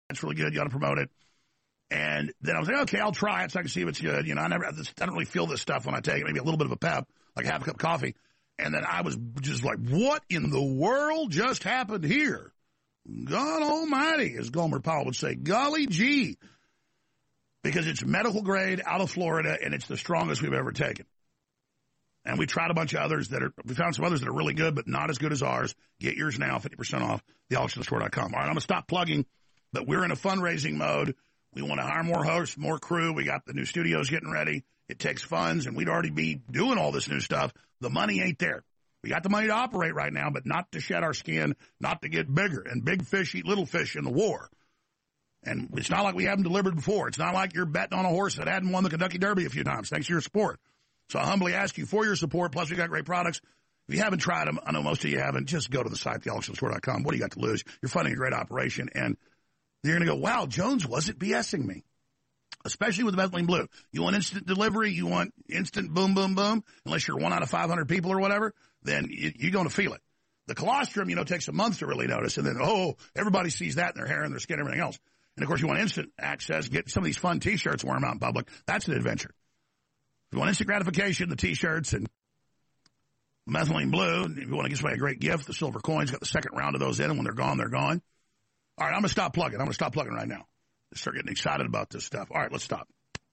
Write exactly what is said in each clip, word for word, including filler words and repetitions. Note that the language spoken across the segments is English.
It's really good. You ought to promote it. And then I was like, okay, I'll try it so I can see if it's good. You know, I never, I don't really feel this stuff when I take it. Maybe a little bit of a pep, like half a cup of coffee. And then I was just like, what in the world just happened here? God almighty, as Gomer Powell would say, golly gee. Because it's medical grade out of Florida, and it's the strongest we've ever taken. And we tried a bunch of others that are, we found some others that are really good, but not as good as ours. Get yours now, fifty percent off, the alex jones store dot com. All right, I'm going to stop plugging, but we're in a fundraising mode. We want to hire more hosts, more crew. We got the new studios getting ready. It takes funds, and we'd already be doing all this new stuff. The money ain't there. We got the money to operate right now, but not to shed our skin, not to get bigger. And big fish eat little fish in the war. And it's not like we haven't delivered before. It's not like you're betting on a horse that hadn't won the Kentucky Derby a few times. Thanks for your support. So I humbly ask you for your support. Plus, we got great products. If you haven't tried them, I know most of you haven't, just go to the site, the alex jones store dot com. What do you got to lose? You're funding a great operation, and you're going to go, wow, Jones wasn't BSing me. Especially with the methylene blue. You want instant delivery, you want instant boom, boom, boom, unless you're one out of five hundred people or whatever, then you're going to feel it. The colostrum, you know, takes a month to really notice, and then, oh, everybody sees that in their hair and their skin and everything else. And, of course, you want instant access, get some of these fun T-shirts, wear them out in public. That's an adventure. If you want instant gratification, the T-shirts and methylene blue, and if you want to give somebody a great gift, the silver coins, got the second round of those in, and when they're gone, they're gone. All right, I'm going to stop plugging. I'm going to stop plugging right now. Start getting excited about this stuff. All right, let's stop.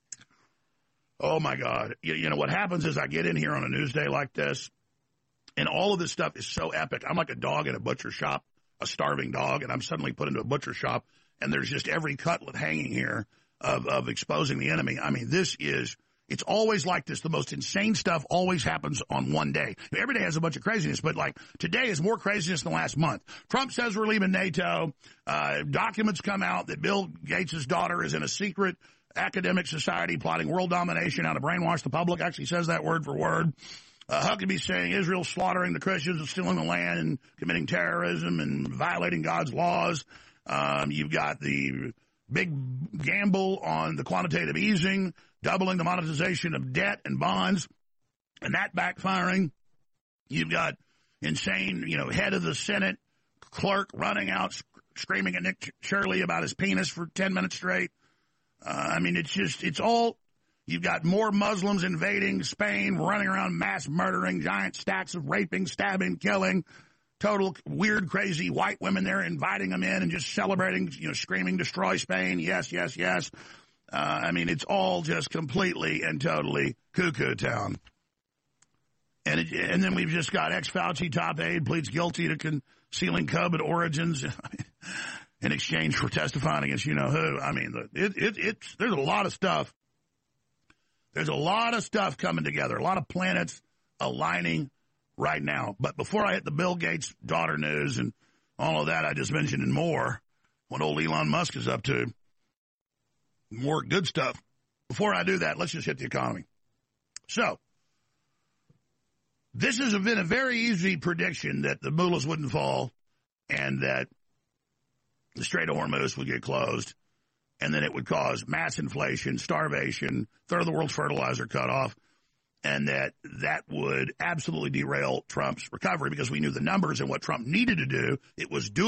Oh, my God. You, you know, what happens is I get in here on a news day like this, and all of this stuff is so epic. I'm like a dog in a butcher shop, a starving dog, and I'm suddenly put into a butcher shop, and there's just every cutlet hanging here of, of exposing the enemy. I mean, this is, it's always like this. The most insane stuff always happens on one day. Every day has a bunch of craziness, but like today is more craziness than last month. Trump says we're leaving NATO. Uh, documents come out that Bill Gates' daughter is in a secret academic society plotting world domination, how to brainwash the public. Actually says that word for word. Uh, Huckabee saying Israel's slaughtering the Christians and stealing the land and committing terrorism and violating God's laws. Um, you've got the big gamble on the quantitative easing, doubling the monetization of debt and bonds, and that backfiring. You've got insane, you know, head of the Senate clerk running out, sc- screaming at Nick Shirley about his penis for ten minutes straight. Uh, I mean, it's just, it's all, you've got more Muslims invading Spain, running around mass murdering, giant stacks of raping, stabbing, killing. Total weird, crazy white women there inviting them in and just celebrating, you know, screaming, destroy Spain. Yes, yes, yes. Uh, I mean, it's all just completely and totally cuckoo town. And it, and then we've just got ex-Fauci top aide pleads guilty to concealing COVID origins in exchange for testifying against you know who. I mean, it, it, it's, there's a lot of stuff. There's a lot of stuff coming together, a lot of planets aligning right now. But before I hit the Bill Gates daughter news and all of that I just mentioned and more, what old Elon Musk is up to, more good stuff. Before I do that, let's just hit the economy. So, this has been a very easy prediction that the mullahs wouldn't fall and that the Strait of Hormuz would get closed, and then it would cause mass inflation, starvation, third of the world's fertilizer cut off, and that that would absolutely derail Trump's recovery because we knew the numbers and what Trump needed to do. It was doable.